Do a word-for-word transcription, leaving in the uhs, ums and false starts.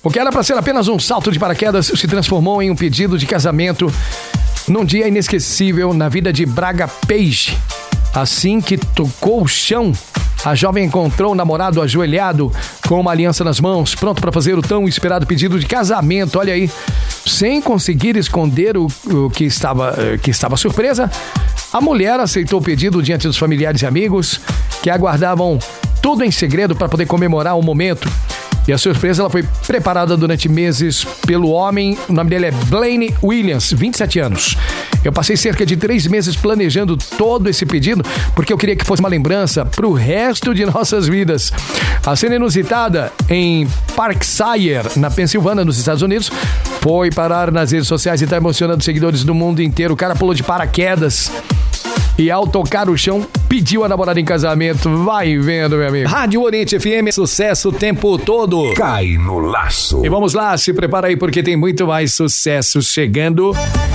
O que era para ser apenas um salto de paraquedas se transformou em um pedido de casamento num dia inesquecível na vida de Braga Page. Assim que tocou o chão, a jovem encontrou o namorado ajoelhado com uma aliança nas mãos, pronto para fazer o tão esperado pedido de casamento. Olha aí, sem conseguir esconder o, o que, estava, que estava surpresa, a mulher aceitou o pedido diante dos familiares e amigos que aguardavam tudo em segredo para poder comemorar o momento. E a surpresa ela foi preparada durante meses pelo homem, o nome dele é Blaine Williams, vinte e sete anos. Eu passei cerca de três meses planejando todo esse pedido, porque eu queria que fosse uma lembrança para o resto de nossas vidas. A cena inusitada em Parksire, na Pensilvânia, nos Estados Unidos, foi parar nas redes sociais e está emocionando seguidores do mundo inteiro. O cara pulou de paraquedas e ao tocar o chão, pediu a namorada em casamento. Vai vendo, meu amigo. Rádio Oriente F M, sucesso o tempo todo. Cai no laço. E vamos lá, se prepara aí porque tem muito mais sucesso chegando.